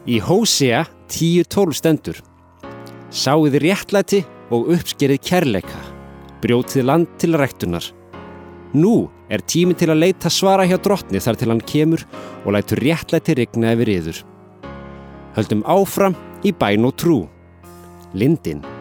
Í Hósea 10:12 stendur: Sáið réttlæti og uppskerið kærleika, brjótið land til ræktunar. Nú er tími til að leita svara hjá drottni þar til hann kemur og lætur réttlæti rigna yfir yður. Höldum áfram í bæn og trú. Lindin.